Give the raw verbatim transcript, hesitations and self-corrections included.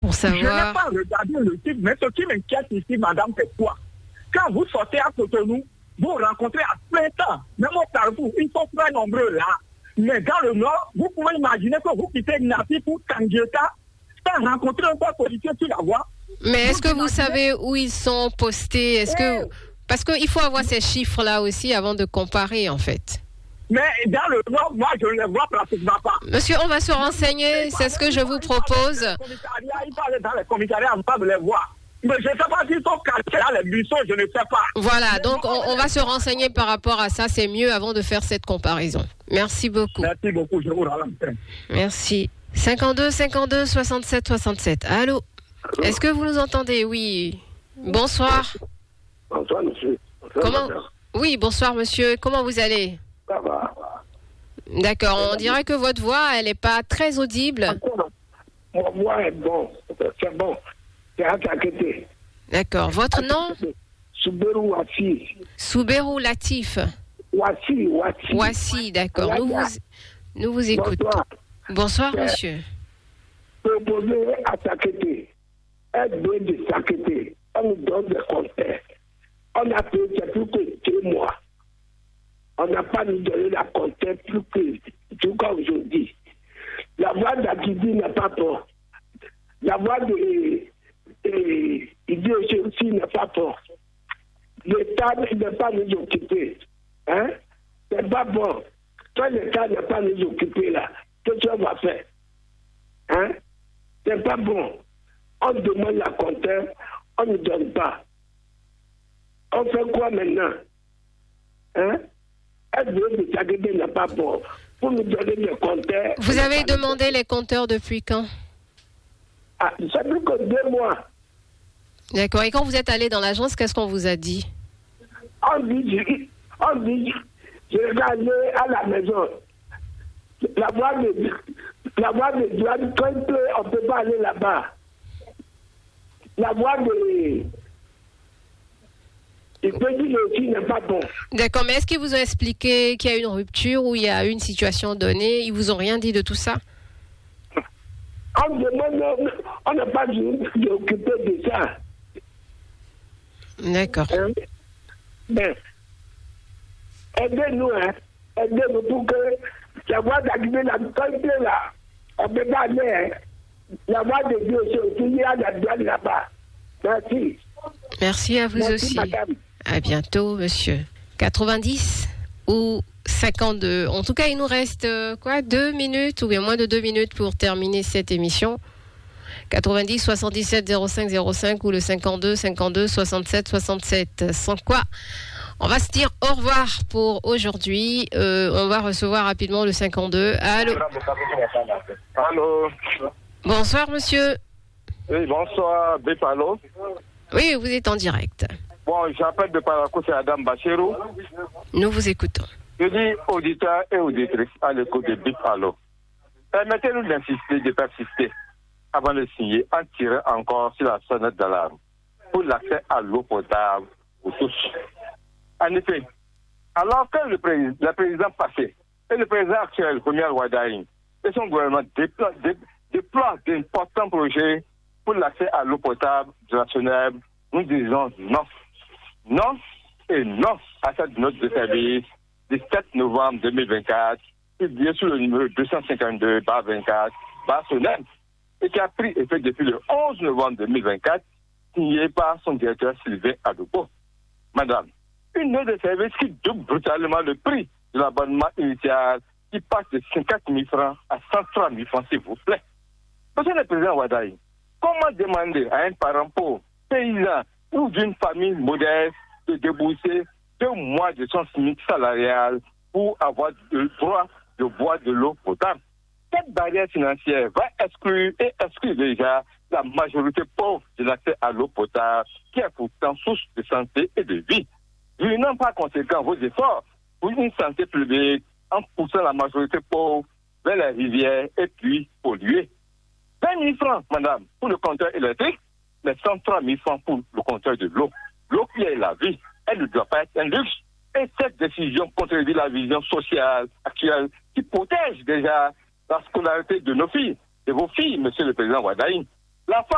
pour savoir... Je n'ai pas regardé le titre, mais ce qui m'inquiète ici, madame, c'est quoi? Quand vous sortez à Cotonou, vous rencontrez à plein temps, même au Carrefour, ils sont très nombreux là. Mais dans le Nord, vous pouvez imaginer que vous quittez Napi pour Tangieta, sans rencontrer un peu policier sur la voie. Mais est-ce que vous savez où ils sont postés? Est-ce que... Parce qu'il faut avoir ces chiffres-là aussi avant de comparer, en fait. Mais dans le Nord, moi, je ne les vois pratiquement pas. Monsieur, on va se renseigner, c'est ce que je vous propose. Il parle dans les commissariats, on ne peut pas les voir. Mais je ne sais pas s'ils sont cachés dans les buissons, je ne sais pas. Voilà, donc on, on va se renseigner par rapport à ça, c'est mieux avant de faire cette comparaison. Merci beaucoup. Merci beaucoup, je vous remercie. Merci. cinquante-deux, cinquante-deux, soixante-sept, soixante-sept. Allô? Allô? Est-ce que vous nous entendez? Oui. Bonsoir. Bonsoir, monsieur. Bonsoir, Comment? madame. Oui, bonsoir, monsieur. Comment vous allez? Ça va. D'accord, on dirait que votre voix, elle n'est pas très audible. Mon voix est bon. C'est bon. C'est à t'inquiéter. D'accord. Votre nom? Souberou Wassi. Souberou Latif. Wassi, Wassi. Wassi, d'accord. Nous vous, nous vous écoutons. Bonsoir, Bonsoir C'est- monsieur. Proposer à s'inquiéter. Être doué de s'inquiéter. On nous donne des conseils. On a payé c'est plus que deux mois. On n'a pas nous donné la compteur plus que tout comme aujourd'hui. La voix d'Akidi n'est pas bon. La voix de Idi aussi n'est pas bon. L'État ne peut pas nous occuper. Hein? C'est pas bon. Quand l'État ne peut pas nous occuper là, qu'est-ce qu'on va faire? Hein? C'est pas bon. On demande la compteur, on ne donne pas. On fait quoi maintenant? Hein? Être de s'agréger n'est pas bon. Pour nous donner des compteurs. Vous avez demandé les compteurs depuis quand? Ah, ça plus que deux mois. D'accord. Et quand vous êtes allé dans l'agence, qu'est-ce qu'on vous a dit? On dit, on dit, je vais aller à la maison. La voie de, la voie de douane, quand il pleut, on ne peut pas aller là-bas. La voie de, il peut dire aussi n'est pas bon. D'accord. Mais est-ce qu'ils vous ont expliqué qu'il y a une rupture ou il y a une situation donnée? Ils vous ont rien dit de tout ça? On demande, on n'a pas dû s'occuper de ça. D'accord. Hein? Ben, aidez-nous, hein. Aidez-nous pour que la voie d'arriver la qualité là, on ne peut pas aller, hein. La voie de Dieu, c'est aussi, il y a la douane là-bas. Merci. Merci à vous Merci, aussi. madame. À bientôt, monsieur. quatre-vingt-dix ou cinquante-deux. En tout cas, il nous reste euh, quoi, deux minutes ou bien moins de deux minutes pour terminer cette émission. quatre-vingt-dix, soixante-dix-sept, zéro cinq, zéro cinq ou le cinquante-deux, cinquante-deux, soixante-sept, soixante-sept. Sans quoi, on va se dire au revoir pour aujourd'hui. Euh, on va recevoir rapidement le cinquante-deux. Allô? Allô. Bonsoir, monsieur. Oui, bonsoir, Bépalo. Oui, vous êtes en direct. Bon, j'appelle de Parakou, c'est Adam Bachirou. Nous vous écoutons. Je dis auditeurs et auditrices à l'écoute de Bépalo. Permettez-nous d'insister, de persister avant de signer, en tirant encore sur la sonnette d'alarme pour l'accès à l'eau potable pour tous. En effet, alors que le, président, le président passé et le président actuel, Premier Wadaï, et son gouvernement déploient, déploient d'importants projets pour l'accès à l'eau potable rationnelle, nous disons non. Non et non à cette note de service du sept novembre deux mille vingt-quatre, publiée sous le numéro deux cent cinquante-deux barre vingt-quatre barre Sonel, et qui a pris effet depuis le onze novembre deux mille vingt-quatre, signée par son directeur Sylvain Adopo. Madame, une note de service qui double brutalement le prix de l'abonnement initial, qui passe de cinquante mille francs à cent trois mille francs, s'il vous plaît. Monsieur le président Wadaï, comment demander à un parent pauvre, paysan ou d'une famille modeste de débourser deux mois de son SMIC salarial pour avoir le droit de boire de l'eau potable? Cette barrière financière va exclure et exclure déjà la majorité pauvre de l'accès à l'eau potable, qui est pourtant source de santé et de vie. Venant par conséquent vos efforts pour une santé publique en poussant la majorité pauvre vers les rivières et puis polluées. vingt mille francs, madame, pour le compteur électrique, mais cent trois mille francs pour le compteur de l'eau. L'eau qui est la vie, elle ne doit pas être un luxe. Et cette décision contredit la vision sociale actuelle qui protège déjà la scolarité de nos filles, de vos filles, monsieur le président Wadaï. La